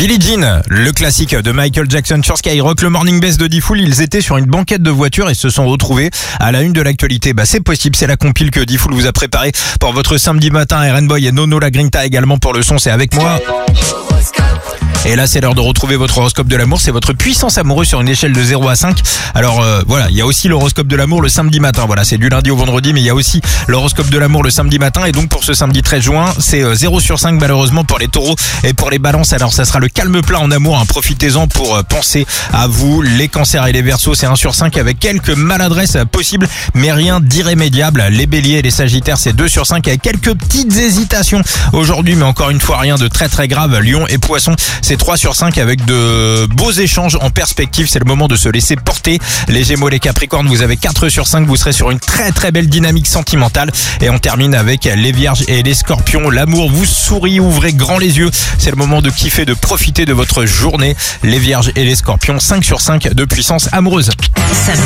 Billie Jean, le classique de Michael Jackson sur Skyrock, le Morning Best de Diffoul, ils étaient sur une banquette de voitures et se sont retrouvés à la une de l'actualité. C'est possible, c'est la compile que Diffoul vous a préparé pour votre samedi matin. RN Boy et Nono La Grinta également pour le son, c'est avec moi. Et là, c'est l'heure de retrouver votre horoscope de l'amour. C'est votre puissance amoureuse sur une échelle de 0 à 5. Alors voilà, il y a aussi l'horoscope de l'amour le samedi matin. Voilà, c'est du lundi au vendredi, mais il y a aussi l'horoscope de l'amour le samedi matin. Et donc pour ce samedi 13 juin, c'est 0 sur 5 malheureusement pour les taureaux et pour les balances. Alors ça sera le calme plat en amour. Profitez-en pour penser à vous. Les cancers et les verseaux, c'est 1 sur 5 avec quelques maladresses possibles, mais rien d'irrémédiable. Les béliers et les sagittaires, c'est 2 sur 5 avec quelques petites hésitations aujourd'hui, mais encore une fois, rien de très très grave. Lion et poissons, c'est 3 sur 5 avec de beaux échanges en perspective. C'est le moment de se laisser porter. Les gémeaux, les capricornes, vous avez 4 sur 5. Vous serez sur une très très belle dynamique sentimentale. Et on termine avec les vierges et les scorpions. L'amour vous sourit, ouvrez grand les yeux. C'est le moment de kiffer, de profiter de votre journée. Les vierges et les scorpions, 5 sur 5 de puissance amoureuse.